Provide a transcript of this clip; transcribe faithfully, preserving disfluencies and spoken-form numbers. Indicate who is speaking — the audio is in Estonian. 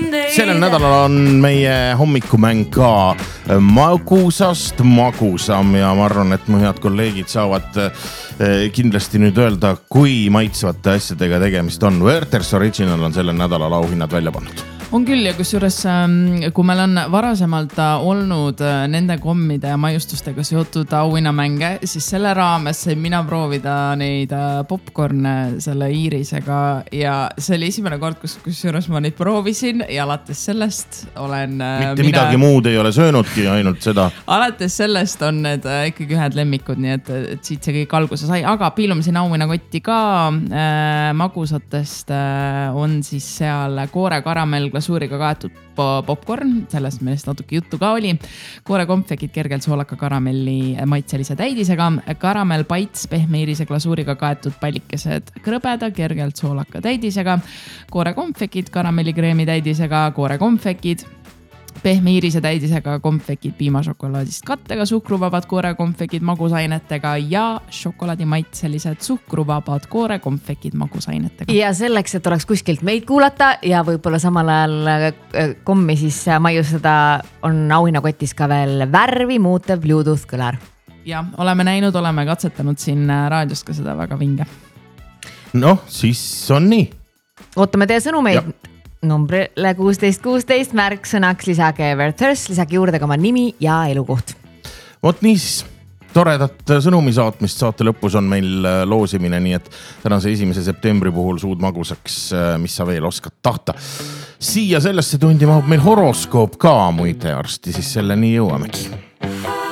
Speaker 1: sellel nädalal on meie hommikumäng ka magusast magusam ja ma arvan, et mu head kolleegid saavad kindlasti nüüd öelda, kui maitsvate asjadega tegemist on. Werther's Original on sellel nädalal auhinnad välja pannud.
Speaker 2: On küll ja kusjuures, kui meil on varasemalt olnud nende kommide ja maiustustega seotud auhinnamänge, siis selle raames sain mina proovida neid popcorne selle iirisega ja see oli esimene kord, kus kusjuures ma neid proovisin ja alates sellest olen...
Speaker 1: Mitte mina... midagi muud ei ole söönudki, ainult seda.
Speaker 2: Alates sellest on need ikkagi ühed lemmikud, nii et, et siit see kõik alguse sai, aga piilumisin auhinnakotti ka äh, magusatest äh, on siis seal koore karamell glasuuriga kaetud popcorn, sellest millest natuke juttu ka oli. Koore konfekid kergelt soolaka karamelli maitselise täidisega, karamell paits pehme iirise glasuuriga kaetud pallikesed krõbeda kergelt soolaka täidisega, koore konfekid karamellikreemi täidisega, koore konfekid pehme iirise täidisega, konfekid piimašokolaadist kattega, suhkruvabad koore konfekid magusainetega ja šokolaadi maitselised suhkruvabad koore konfekid magusainetega.
Speaker 3: Ja selleks, et oleks kuskilt meid kuulata ja võib-olla samal ajal kommi siis maiustada, on auhinnakotis ka veel värvi muutev Bluetooth kõlar.
Speaker 2: Ja oleme näinud, oleme katsetanud siin raadiost ka seda väga vinge.
Speaker 1: Noh, siis on nii.
Speaker 3: Ootame teie sõnumeid. Numbrile kuusteist kuusteist märksõnaks lisage Werther's, lisage juurde ka oma nimi ja elukoht.
Speaker 1: Vot nii siis toredat sõnumi saatmist saate lõpus on meil loosimine, nii et tänase esimese septembri puhul suud magusaks, mis sa veel oskad tahta. Siia sellesse tundi mahub meil horoskoop ka muide arsti, siis selleni jõuamegi.